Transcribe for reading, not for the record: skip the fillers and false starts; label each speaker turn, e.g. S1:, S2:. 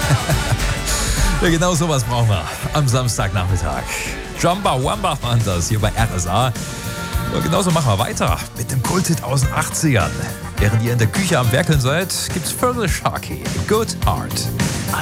S1: Ja, genau sowas brauchen wir am Samstagnachmittag. Jumba Wamba waren das hier bei RSA. Und genauso machen wir weiter mit dem Kulthit aus den 80ern. Während ihr in der Küche am Werkeln seid, gibt's Fergal Sharkey, Good Heart.